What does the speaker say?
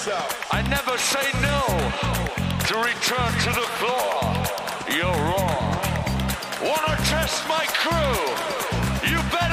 I never say no to return to the floor. You're wrong. Wanna test my crew? You bet.